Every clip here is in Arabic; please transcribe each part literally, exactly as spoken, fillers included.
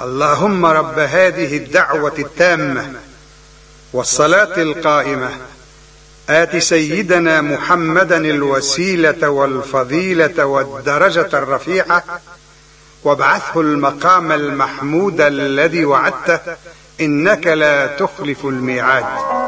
اللهم رب هذه الدعوة التامة والصلاة القائمة آت سيدنا محمدا الوسيلة والفضيلة والدرجة الرفيعة وابعثه المقام المحمود الذي وعدته إنك لا تخلف الميعاد.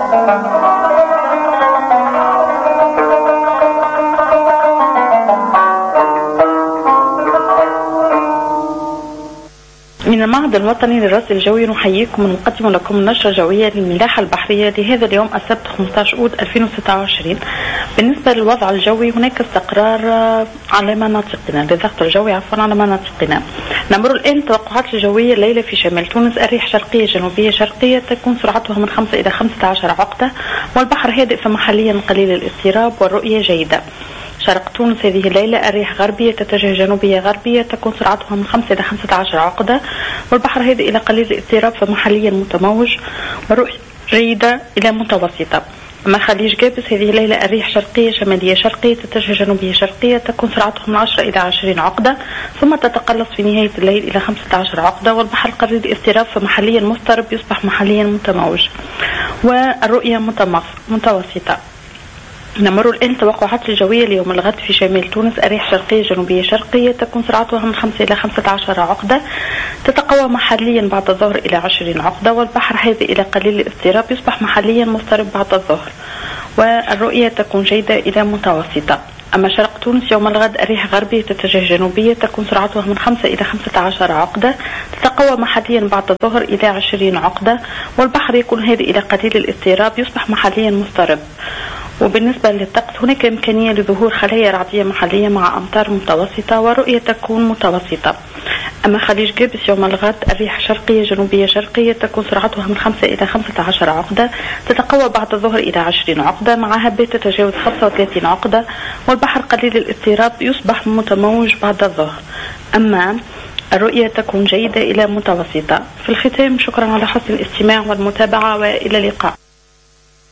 من المعهد الوطني للرصد الجوي نحييكم ونقدم لكم النشرة الجوية للملاحة البحرية لهذا اليوم السبت خمسة عشر أود ألفين وستة وعشرين. بالنسبة للوضع الجوي هناك استقرار على مناطقنا، للضغط الجوي عفوا على مناطقنا. نمر الآن التوقعات الجوية الليلة في شمال تونس. الريح شرقية جنوبية شرقية تكون سرعتها من خمسة إلى خمسة عشر عقدة، والبحر هادئ فمحليا قليل الاضطراب والرؤية جيدة. شرق تونس هذه الليلة الريح غربية تتجه جنوبية غربية تكون سرعتها من خمسة إلى خمسة عشر عقدة، والبحر هادئ إلى قليل الاضطراب فمحليا متموج والرؤية جيدة إلى متوسطة. أما خليج جابس هذه الليلة الريح شرقية شمالية شرقية تتجه جنوبية شرقية تكون سرعتها من عشرة إلى عشرين عقدة، ثم تتقلص في نهاية الليل إلى خمسة عشر عقدة، والبحر قليل الاضطراب فمحليا مضطرب يصبح محليا متموج والرؤية متوسطة. نمر الآن توقعات الجوية ليوم الغد في شمال تونس. الريح شرقية جنوبية شرقية تكون سرعتها من خمسة إلى خمسة عشر عقدة، تتقوى محليا بعد الظهر إلى عشرين عقدة، والبحر هادئ إلى قليل الاضطراب يصبح محليا مضطرب بعد الظهر، والرؤية تكون جيدة إلى متوسطة. أما شرق تونس يوم الغد الريح غربية تتجه جنوبية تكون سرعتها من خمسة إلى خمسة عشر عقدة، تتقوى محليا بعد الظهر إلى عشرين عقدة، والبحر يكون هادئ إلى قليل الاضطراب يصبح محليا مضطرب. وبالنسبة للطقس هناك إمكانية لظهور خلايا رعدية محلية مع أمطار متوسطة والرؤية تكون متوسطة. أما خليج جابس يوم الغد الريح شرقية جنوبية شرقية تكون سرعتها من خمسة إلى خمسة عشر عقدة، تتقوى بعد الظهر إلى عشرين عقدة مع هبات تتجاوز خمسة وثلاثين عقدة، والبحر قليل الاضطراب يصبح متموج بعد الظهر. أما الرؤية تكون جيدة إلى متوسطة. في الختام شكرا على حسن الاستماع والمتابعة وإلى اللقاء.